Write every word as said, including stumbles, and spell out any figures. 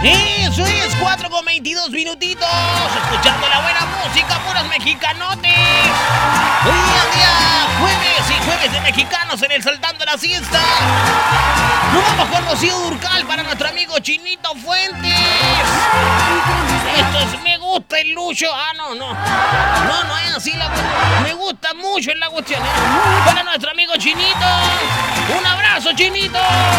Eso es, cuatro con veintidós minutitos. Escuchando la buena música, puros mexicanotes. Hoy día, día jueves y jueves de mexicanos en el Saltando la Siesta. Nos vamos con Rocío Dúrcal para nuestro amigo Chinito Fuentes. Esto es Me Gusta el Lucho. Ah, no, no. No, no es así la cuestión. Me gusta mucho en la cuestión, ¿eh? Para nuestro amigo Chinito. Un abrazo, Chinito.